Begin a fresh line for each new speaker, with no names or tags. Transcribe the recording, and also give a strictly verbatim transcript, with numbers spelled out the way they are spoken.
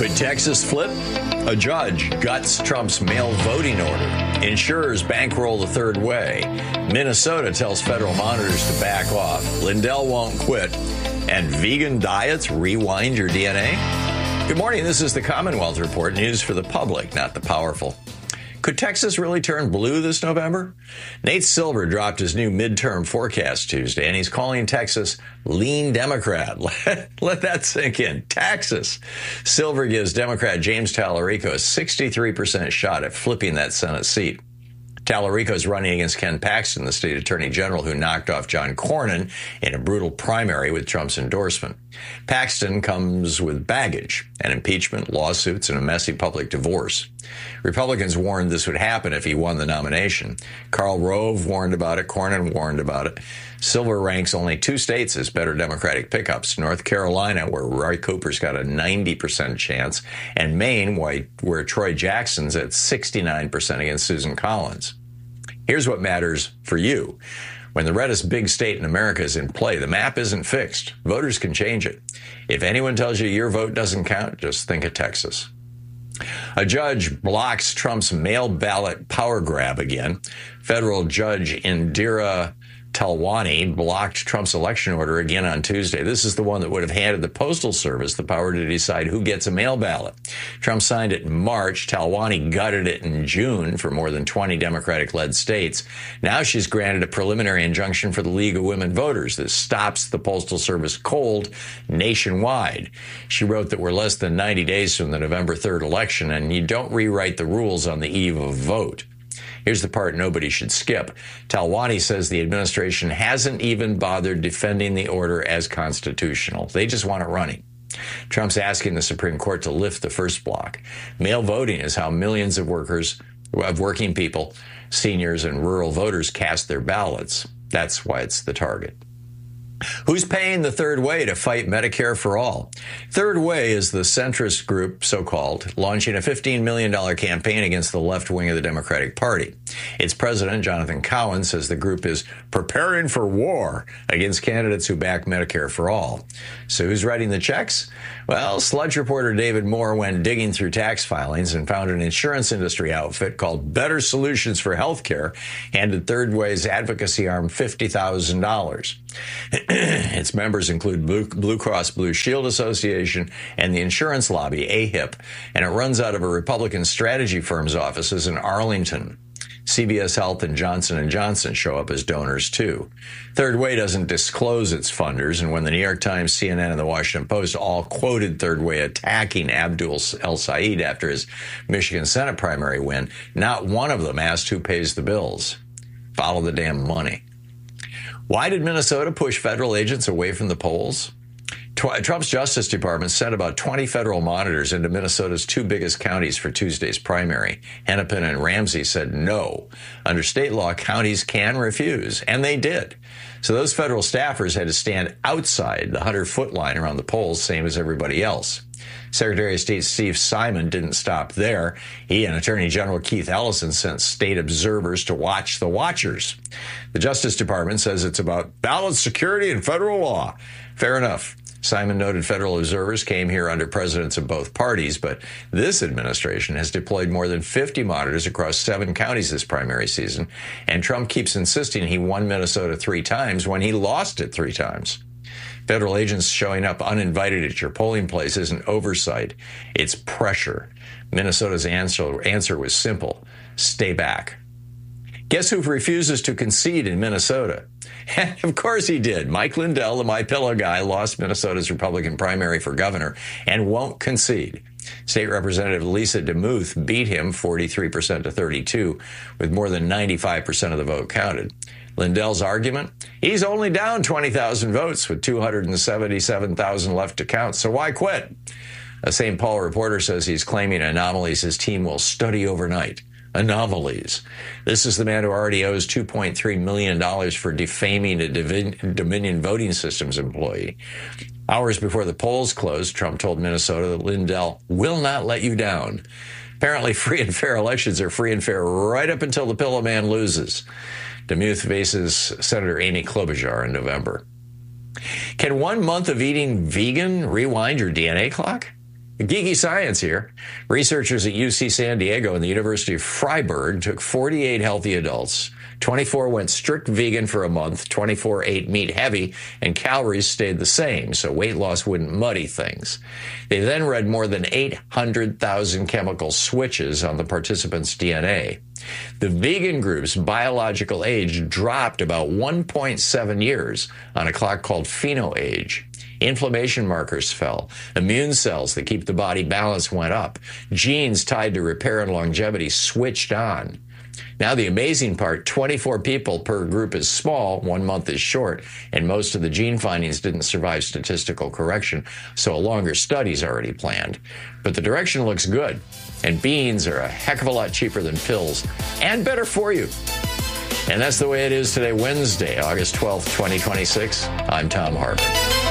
Could Texas flip? A judge guts Trump's mail voting order. Insurers bankroll the third way. Minnesota tells federal monitors to back off. Lindell won't quit. And vegan diets rewind your D N A? Good morning. This is the Commonwealth Report, news for the public, not the powerful. Could Texas really turn blue this November? Nate Silver dropped his new midterm forecast Tuesday, and he's calling Texas lean Democrat. Let, let that sink in. Texas. Silver gives Democrat James Tallarico a sixty-three percent shot at flipping that Senate seat. Tallarico is running against Ken Paxton, the state attorney general who knocked off John Cornyn in a brutal primary with Trump's endorsement. Paxton comes with baggage, an impeachment, lawsuits, and a messy public divorce. Republicans warned this would happen if he won the nomination. Karl Rove warned about it. Cornyn warned about it. Silver ranks only two states as better Democratic pickups: North Carolina, where Roy Cooper's got a ninety percent chance, and Maine, where Troy Jackson's at sixty-nine percent against Susan Collins. Here's what matters for you. When the reddest big state in America is in play, the map isn't fixed. Voters can change it. If anyone tells you your vote doesn't count, just think of Texas. A judge blocks Trump's mail ballot power grab again. Federal Judge Indira Talwani blocked Trump's election order again on Tuesday. This is the one that would have handed the Postal Service the power to decide who gets a mail ballot. Trump signed it in March. Talwani gutted it in June for more than twenty Democratic-led states. Now she's granted a preliminary injunction for the League of Women Voters that stops the Postal Service cold nationwide. She wrote that we're less than ninety days from the November third election, and you don't rewrite the rules on the eve of a vote. Here's the part nobody should skip. Talwani says the administration hasn't even bothered defending the order as constitutional. They just want it running. Trump's asking the Supreme Court to lift the first block. Mail voting is how millions of workers, of working people, seniors, and rural voters cast their ballots. That's why it's the target. Who's paying the Third Way to fight Medicare for All? Third Way is the centrist group, so-called, launching a fifteen million dollars campaign against the left wing of the Democratic Party. Its president, Jonathan Cowan, says the group is preparing for war against candidates who back Medicare for All. So who's writing the checks? Well, Sludge reporter David Moore went digging through tax filings and found an insurance industry outfit called Better Solutions for Healthcare handed Third Way's advocacy arm fifty thousand dollars. Its members include Blue, Blue Cross Blue Shield Association and the insurance lobby, A H I P, and it runs out of a Republican strategy firm's offices in Arlington. C V S Health and Johnson and Johnson show up as donors, too. Third Way doesn't disclose its funders, and when the New York Times, C N N, and the Washington Post all quoted Third Way attacking Abdul El-Sayed after his Michigan Senate primary win, not one of them asked who pays the bills. Follow the damn money. Why did Minnesota push federal agents away from the polls? Trump's Justice Department sent about twenty federal monitors into Minnesota's two biggest counties for Tuesday's primary. Hennepin and Ramsey said no. Under state law, counties can refuse, and they did. So those federal staffers had to stand outside the hundred-foot line around the polls, same as everybody else. Secretary of State Steve Simon didn't stop there. He and Attorney General Keith Ellison sent state observers to watch the watchers. The Justice Department says it's about ballot security and federal law. Fair enough. Simon noted federal observers came here under presidents of both parties, but this administration has deployed more than fifty monitors across seven counties this primary season, and Trump keeps insisting he won Minnesota three times when he lost it three times. Federal agents showing up uninvited at your polling place isn't oversight. It's pressure. Minnesota's answer, answer was simple. Stay back. Guess who refuses to concede in Minnesota? And of course he did. Mike Lindell, the My Pillow guy, lost Minnesota's Republican primary for governor and won't concede. State Representative Lisa DeMuth beat him forty-three percent to thirty-two, with more than ninety-five percent of the vote counted. Lindell's argument? He's only down twenty thousand votes with two hundred seventy-seven thousand left to count, so why quit? A Saint Paul reporter says he's claiming anomalies his team will study overnight. Anomalies. This is the man who already owes two point three million dollars for defaming a Dominion Voting Systems employee. Hours before the polls closed, Trump told Minnesota that Lindell will not let you down. Apparently, free and fair elections are free and fair right up until the Pillow Man loses. DeMuth faces Senator Amy Klobuchar in November. Can one month of eating vegan rewind your D N A clock? Geeky science here. Researchers at U C San Diego and the University of Freiburg took forty-eight healthy adults. twenty-four went strict vegan for a month, twenty-four ate meat heavy, and calories stayed the same, so weight loss wouldn't muddy things. They then read more than eight hundred thousand chemical switches on the participants' D N A. The vegan group's biological age dropped about one point seven years on a clock called phenoage. Inflammation markers fell. Immune cells that keep the body balanced went up. Genes tied to repair and longevity switched on. Now, the amazing part, twenty-four people per group is small, one month is short, and most of the gene findings didn't survive statistical correction, so a longer study's already planned. But the direction looks good, and beans are a heck of a lot cheaper than pills, and better for you. And that's the way it is today, Wednesday, August twelfth, twenty twenty-six. I'm Thom Hartmann.